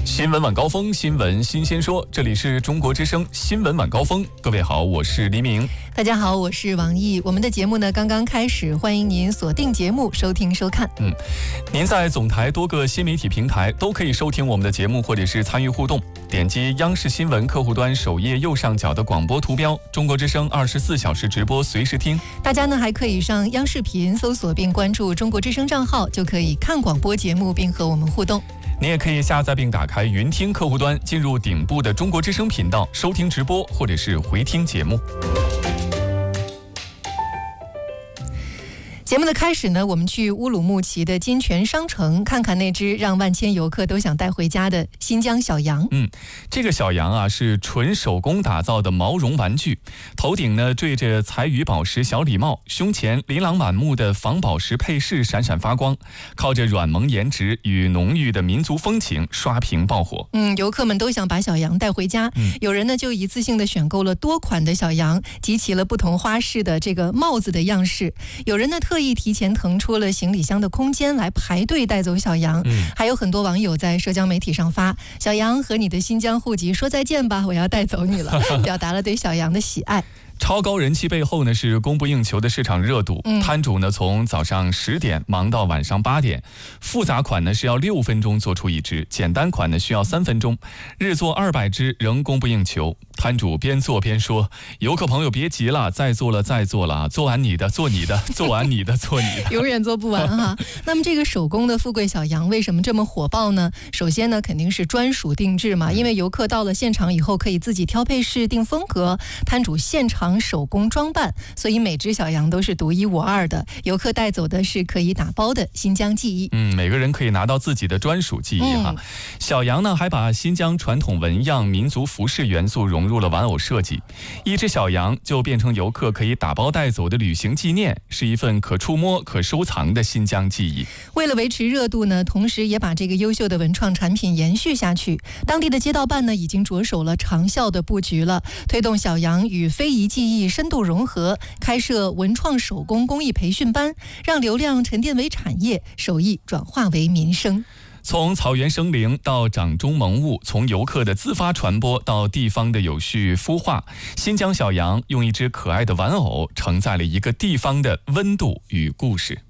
新闻晚高峰，新闻新鲜说，这里是中国之声新闻晚高峰。各位好，我是黎明。 大家好，我是王毅。我们的节目呢刚刚开始，欢迎您锁定节目收听收看。 您在总台多个新媒体平台都可以收听我们的节目，或者是参与互动。点击央视新闻客户端首页右上角的广播图标，中国之声24小时直播，随时听。 大家呢还可以上央视频搜索并关注中国之声账号，就可以看广播节目并和我们互动。 你也可以下载并打开云听客户端，进入顶部的中国之声频道，收听直播或者是回听节目。 节目的开始呢，我们去乌鲁木齐的金泉商城看看那只让万千游客都想带回家的新疆小羊。 这个小羊啊是纯手工打造的毛绒玩具，头顶呢缀着彩羽宝石小礼帽，胸前琳琅满目的仿宝石配饰闪闪发光，靠着软萌颜值与浓郁的民族风情刷屏爆火。 游客们都想把小羊带回家，有人呢就一次性的选购了多款的小羊，集齐了不同花式的这个帽子的样式，有人呢特意提前腾出了行李箱的空间来排队带走小羊，还有很多网友在社交媒体上发小羊和你的新疆户籍说再见吧，我要带走你了，表达了对小羊的喜爱。 超高人气背后呢是供不应求的市场热度，摊主呢从早上10点忙到晚上8点，复杂款呢是要6分钟做出一只，简单款呢需要3分钟，日做200只仍供不应求。摊主边做边说，游客朋友别急了，再做了，做完你的做你的，做完你的做你的， 永远做不完哈。那么这个手工的富贵小羊为什么这么火爆呢？首先呢肯定是专属定制嘛，因为游客到了现场以后可以自己挑配饰定风格，摊主现场手工装扮，所以每只小羊都是独一无二的，游客带走的是可以打包的新疆记忆。 每个人可以拿到自己的专属记忆哈。小羊呢还把新疆传统纹样、民族服饰元素融入了玩偶设计，一只小羊就变成游客可以打包带走的旅行纪念，是一份可触摸可收藏的新疆记忆。 为了维持热度呢，同时也把这个优秀的文创产品延续下去，当地的街道办呢已经着手了长效的布局了，推动小羊与非遗技艺深度融合，开设文创手工工艺培训班，让流量沉淀为产业，手艺转化为民生。 从草原生灵到掌中萌物，从游客的自发传播到地方的有序孵化，新疆小羊用一只可爱的玩偶承载了一个地方的温度与故事。